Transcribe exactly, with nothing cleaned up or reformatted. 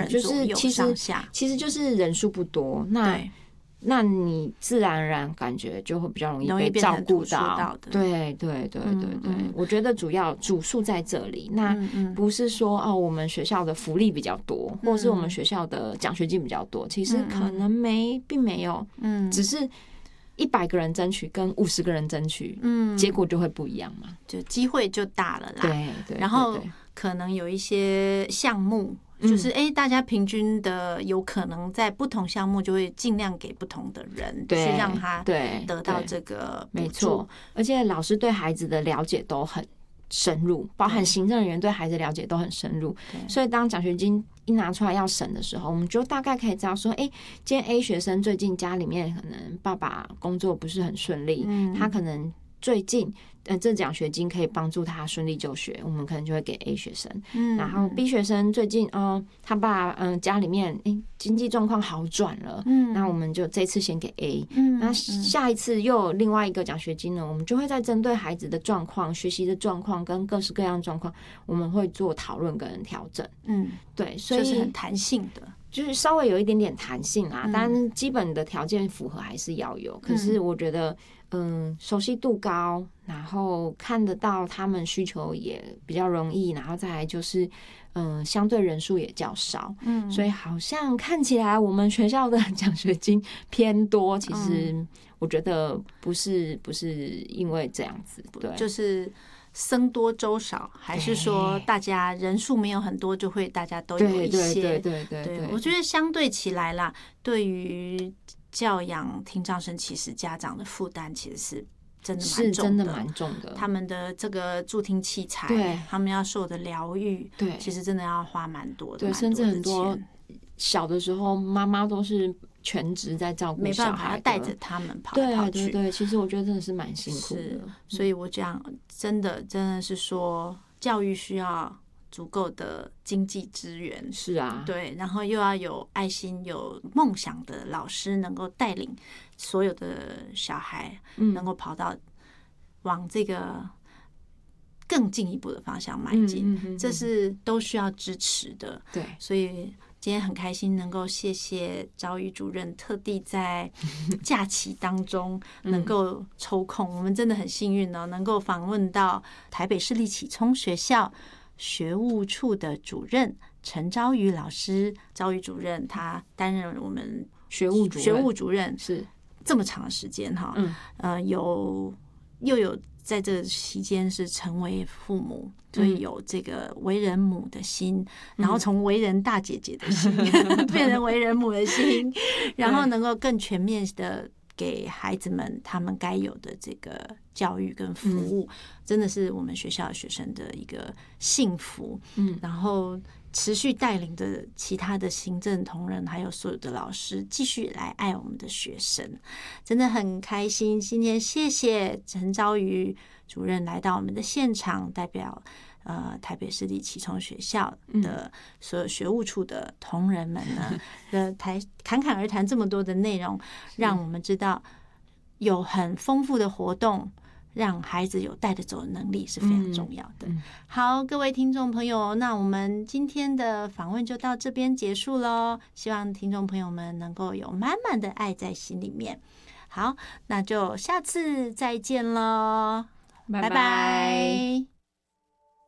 人左右上下， 就是其实其实就是人数不多，那那你自然而然感觉就会比较容易被照顾到。对对对对对，嗯嗯，我觉得主要主诉在这里。那不是说哦，我们学校的福利比较多，或是我们学校的奖学金比较多，其实可能没，并没有，嗯，只是一百个人争取跟五十个人争取，嗯，结果就会不一样嘛， 就机会就大了啦。 对对， 然后可能有一些项目。就是哎、欸，大家平均的有可能在不同项目就会尽量给不同的人，去让他得到这个没错。而且老师对孩子的了解都很深入，包含行政人员对孩子了解都很深入。所以当奖学金一拿出来要审的时候，我们就大概可以知道说，哎、欸，今天 A 学生最近家里面可能爸爸工作不是很顺利，嗯、他可能最近。呃，这奖学金可以帮助他顺利就学，我们可能就会给 A 学生。嗯，然后 B 学生最近，哦、呃，他爸嗯、呃、家里面哎、欸、经济状况好转了，嗯，那我们就这次先给 A。嗯，那下一次又有另外一个奖学金呢，我们就会再针对孩子的状况、学习的状况跟各式各样的状况，我们会做讨论跟调整。嗯，对，所以就是很弹性的。 就是稍微有一点点弹性啊，但是基本的条件符合还是要有。可是我觉得，嗯，熟悉度高，然后看得到他们需求也比较容易，然后再来就是，嗯，相对人数也较少，嗯，所以好像看起来我们学校的奖学金偏多，其实我觉得不是不是因为这样子，对， 就是。僧多粥少，还是说大家人数没有很多，就会大家都有一些？ 对对对对对， 我觉得相对起来啦，对于教养听障生，其实家长的负担其实是真的蛮重的， 是真的蛮重的。 他们的这个助听器材， 对， 他们要受的疗愈， 对， 其实真的要花蛮多的， 对，甚至很多小的时候，妈妈都是全职在照顾小孩， 带着他们跑来跑去。 对对对，其实我觉得真的是蛮辛苦的。 所以我讲真的真的是说，教育需要足够的经济资源， 是啊， 对，然后又要有爱心、有梦想的老师，能够带领所有的小孩，能够跑到往这个更进一步的方向迈进，嗯嗯嗯嗯，这是都需要支持的。 对， 所以今天很开心能够谢谢昭瑜主任特地在假期当中能够抽空，我们真的很幸运哦，能够访问到台北市立启聪学校学务处的主任陈昭瑜老师。昭瑜主任他担任我们学务主任， 学务主任是这么长的时间哈，嗯，呃，有又有。在这期间是成为父母，所以有这个为人母的心，嗯、然后从为人大姐姐的心变成为人母的心，然后能够更全面的给孩子们他们该有的这个教育跟服务，嗯、真的是我们学校学生的一个幸福。嗯，然后持续带领着其他的行政同仁还有所有的老师继续来爱我们的学生，真的很开心。今天谢谢陈昭瑜主任来到我们的现场，代表呃台北市立启聪学校的所有学务处的同仁们呢，的台侃侃而谈这么多的内容，让我们知道有很丰富的活动，让孩子有带着走的能力是非常重要的。嗯嗯、好，各位听众朋友，那我们今天的访问就到这边结束咯，希望听众朋友们能够有满满的爱在心里面。好，那就下次再见咯，拜拜。